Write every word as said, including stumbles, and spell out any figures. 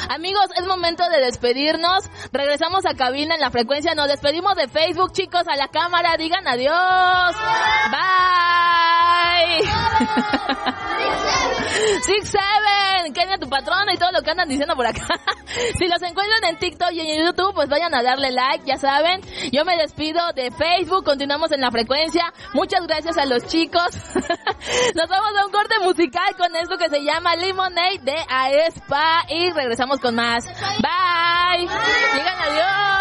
Amigos, es momento de despedirnos. Regresamos a cabina en la frecuencia. Nos despedimos de Facebook, chicos, a la cámara. Digan adiós. Bye. Six Seven, Kenia tu patrona y todo lo que andan diciendo por acá. Si los encuentran en TikTok y en YouTube, pues vayan a darle like, ya saben. Yo me despido de Facebook, continuamos en la frecuencia. Muchas gracias a los chicos. Nos vamos a un corte musical con esto que se llama Lemonade de Aespa y regresamos con más. Bye. Digan adiós.